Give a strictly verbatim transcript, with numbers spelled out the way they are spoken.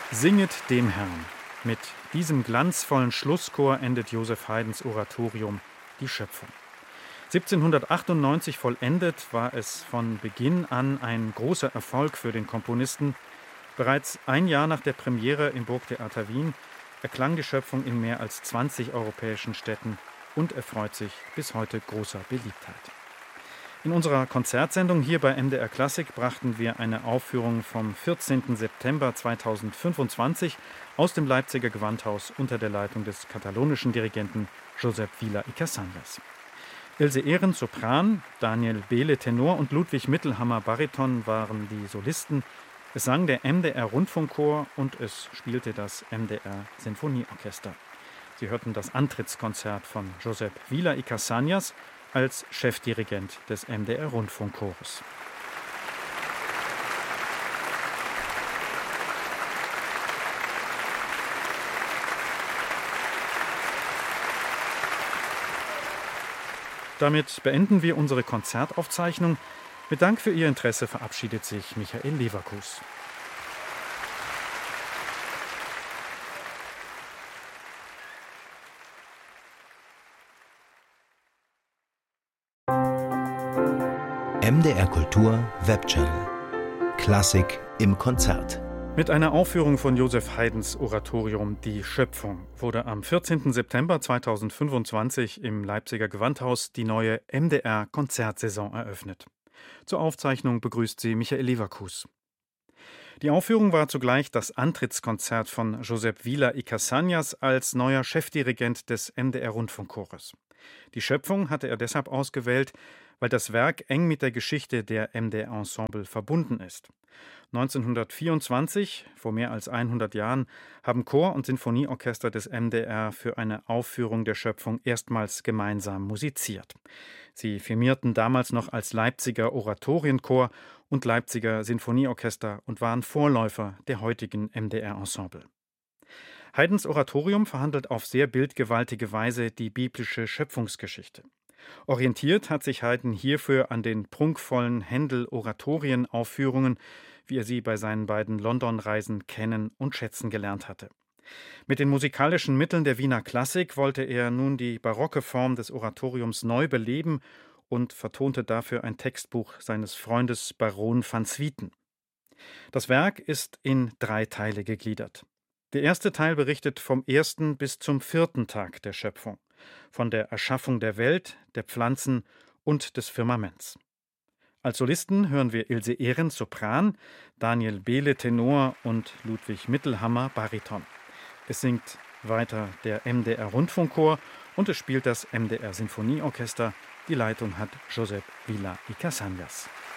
Singet dem Herrn. Mit diesem glanzvollen Schlusschor endet Joseph Haydns Oratorium Die Schöpfung. siebzehnhundertachtundneunzig vollendet, war es von Beginn an ein großer Erfolg für den Komponisten. Bereits ein Jahr nach der Premiere im Burgtheater Wien erklang die Schöpfung in mehr als zwanzig europäischen Städten und erfreut sich bis heute großer Beliebtheit. In unserer Konzertsendung hier bei M D R Klassik brachten wir eine Aufführung vom vierzehnten September zweitausendfünfundzwanzig aus dem Leipziger Gewandhaus unter der Leitung des katalonischen Dirigenten Josep Vila y Casañas. Ilse Ehren Sopran, Daniel Behle Tenor und Ludwig Mittelhammer Bariton waren die Solisten. Es sang der M D R Rundfunkchor und es spielte das M D R Sinfonieorchester. Sie hörten das Antrittskonzert von Josep Vila y Casañas als Chefdirigent des M D R Rundfunkchores. Damit beenden wir unsere Konzertaufzeichnung. Mit Dank für Ihr Interesse verabschiedet sich Michael Leverkus. M D R Kultur Webchannel. Klassik im Konzert. Mit einer Aufführung von Joseph Haydns Oratorium Die Schöpfung wurde am vierzehnten September zweitausendfünfundzwanzig im Leipziger Gewandhaus die neue M D R-Konzertsaison eröffnet. Zur Aufzeichnung begrüßt sie Michael Leverkus. Die Aufführung war zugleich das Antrittskonzert von Josep Vila y Casañas als neuer Chefdirigent des M D R Rundfunkchores. Die Schöpfung hatte er deshalb ausgewählt, weil das Werk eng mit der Geschichte der M D R-Ensemble verbunden ist. neunzehnhundertvierundzwanzig, vor mehr als hundert Jahren, haben Chor und Sinfonieorchester des M D R für eine Aufführung der Schöpfung erstmals gemeinsam musiziert. Sie firmierten damals noch als Leipziger Oratorienchor und Leipziger Sinfonieorchester und waren Vorläufer der heutigen M D R-Ensemble. Haydns Oratorium verhandelt auf sehr bildgewaltige Weise die biblische Schöpfungsgeschichte. Orientiert hat sich Haydn hierfür an den prunkvollen Händel-Oratorienaufführungen, wie er sie bei seinen beiden London-Reisen kennen und schätzen gelernt hatte. Mit den musikalischen Mitteln der Wiener Klassik wollte er nun die barocke Form des Oratoriums neu beleben und vertonte dafür ein Textbuch seines Freundes Baron van Swieten. Das Werk ist in drei Teile gegliedert. Der erste Teil berichtet vom ersten bis zum vierten Tag der Schöpfung, von der Erschaffung der Welt, der Pflanzen und des Firmaments. Als Solisten hören wir Ilse Ehren Sopran, Daniel Behle Tenor und Ludwig Mittelhammer Bariton. Es singt weiter der M D R Rundfunkchor und es spielt das M D R Sinfonieorchester. Die Leitung hat Josep Vila y Casañas.